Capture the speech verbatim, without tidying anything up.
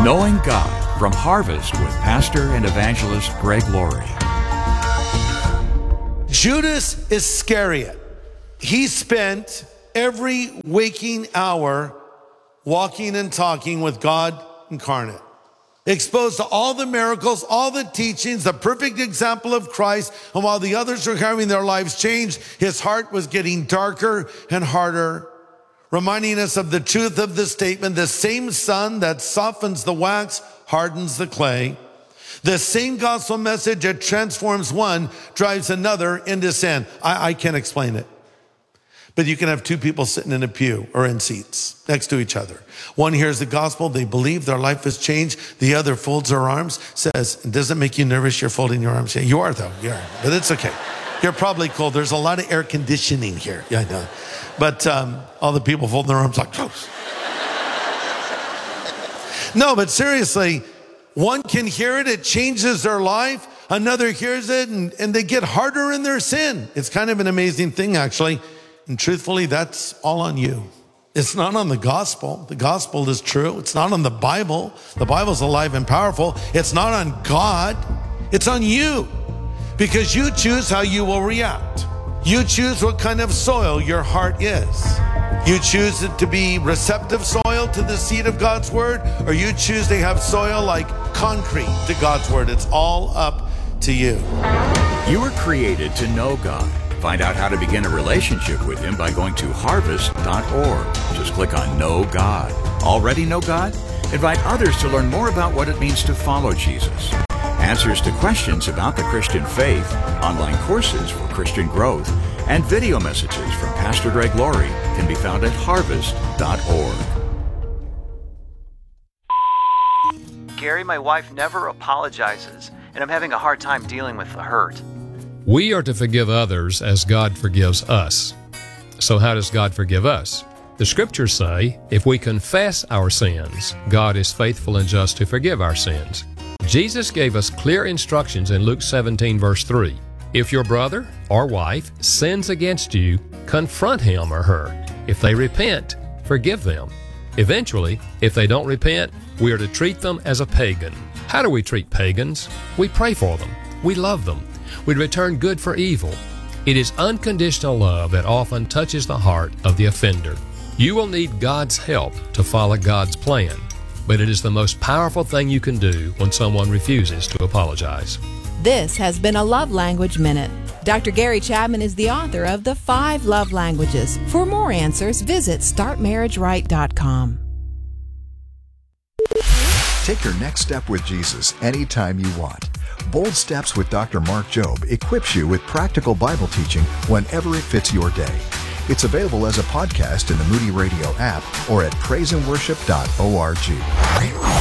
Knowing God from Harvest with Pastor and Evangelist Greg Laurie. Judas Iscariot, he spent every waking hour walking and talking with God incarnate, exposed to all the miracles, all the teachings, the perfect example of Christ. And while the others were having their lives changed, his heart was getting darker and harder, reminding us of the truth of the statement, the same sun that softens the wax hardens the clay. The same gospel message that transforms one drives another into sin. I, I can't explain it. But you can have two people sitting in a pew or in seats next to each other. One hears the gospel, they believe their life has changed. The other folds her arms, says, does it make you nervous you're folding your arms? Yeah, you are though, you are. But it's okay. You're probably cold. There's a lot of air conditioning here. Yeah, I know. But um, all the people folding their arms like, oh. No, but seriously, one can hear it, it changes their life. Another hears it and, and they get harder in their sin. It's kind of an amazing thing, actually. And truthfully, that's all on you. It's not on the gospel. The gospel is true. It's not on the Bible. The Bible's alive and powerful. It's not on God. It's on you. Because you choose how you will react. You choose what kind of soil your heart is. You choose it to be receptive soil to the seed of God's word, or you choose to have soil like concrete to God's word. It's all up to you. You were created to know God. Find out how to begin a relationship with Him by going to harvest dot org. Just click on Know God. Already know God? Invite others to learn more about what it means to follow Jesus. Answers to questions about the Christian faith, online courses for Christian growth, and video messages from Pastor Greg Laurie can be found at harvest dot org. Gary, my wife never apologizes, and I'm having a hard time dealing with the hurt. We are to forgive others as God forgives us. So how does God forgive us? The scriptures say, if we confess our sins, God is faithful and just to forgive our sins. Jesus gave us clear instructions in Luke seventeen, verse three. If your brother or wife sins against you, confront him or her. If they repent, forgive them. Eventually, if they don't repent, we are to treat them as a pagan. How do we treat pagans? We pray for them. We love them. We return good for evil. It is unconditional love that often touches the heart of the offender. You will need God's help to follow God's plan, but it is the most powerful thing you can do when someone refuses to apologize. This has been a Love Language Minute. Doctor Gary Chapman is the author of The Five Love Languages. For more answers, visit start marriage right dot com. Take your next step with Jesus anytime you want. Bold Steps with Doctor Mark Jobe equips you with practical Bible teaching whenever it fits your day. It's available as a podcast in the Moody Radio app or at praise and worship dot org.